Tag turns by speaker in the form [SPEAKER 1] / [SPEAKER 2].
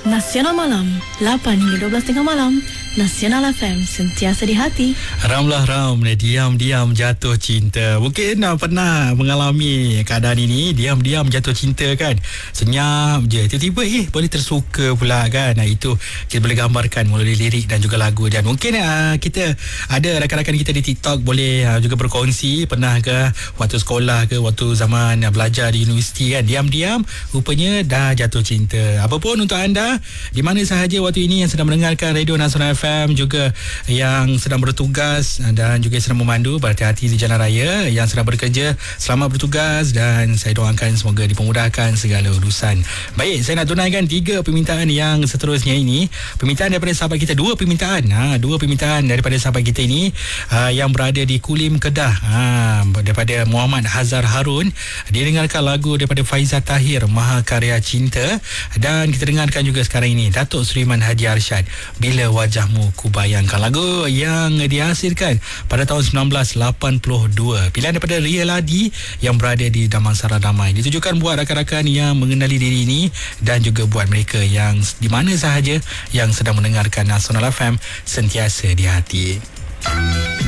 [SPEAKER 1] Nasional Malam 8 hingga 12 tengah malam. Nasional FM, sentiasa di hati.
[SPEAKER 2] Ramlah Ram, diam-diam jatuh cinta. Mungkin pernah mengalami keadaan ini, diam-diam jatuh cinta kan. Senyap je, tiba-tiba boleh tersuka pula kan. Itu kita boleh gambarkan melalui lirik dan juga lagu. Dan mungkin kita ada rakan-rakan kita di TikTok boleh juga berkongsi, pernah ke waktu sekolah ke waktu zaman belajar di universiti kan, diam-diam rupanya dah jatuh cinta. Apapun untuk anda di mana sahaja waktu ini yang sedang mendengarkan Radio Nasional FM, juga yang sedang bertugas dan juga yang sedang memandu, berhati-hati di jalan raya, yang sedang bekerja, selamat bertugas dan saya doakan semoga dipermudahkan segala urusan. Baik, saya nak tunaikan 3 permintaan yang seterusnya ini. Permintaan daripada sahabat kita, 2 permintaan daripada sahabat kita ini yang berada di Kulim, Kedah, daripada Muhammad Hazar Harun. Dia dengarkan lagu daripada Faizal Tahir, Mahakarya Cinta, dan kita dengarkan juga sekarang ini Datuk Sulaiman Haji Arsyad, Bila Wajahmu Ku Bayangkan, lagu yang dihasilkan pada tahun 1982. Pilihan daripada Ria Ladi yang berada di Damansara Damai, ditujukan buat rakan-rakan yang mengenali diri ini dan juga buat mereka yang di mana sahaja yang sedang mendengarkan Nasional FM, sentiasa di hati.